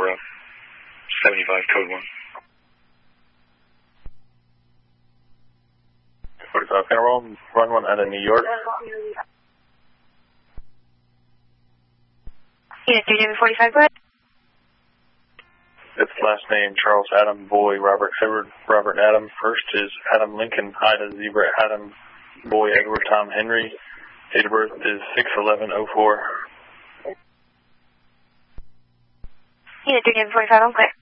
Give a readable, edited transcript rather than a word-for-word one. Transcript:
for 75 code 1. 45 Pentaroll, run 1 out of New York. Unit 345, go ahead. It's last name Charles Adam Boy Robert Edward Robert Adam. First is Adam Lincoln Ida Zebra Adam Boy Edward Tom Henry. Date of birth is 6/11/04. Unit 345, I'm clear.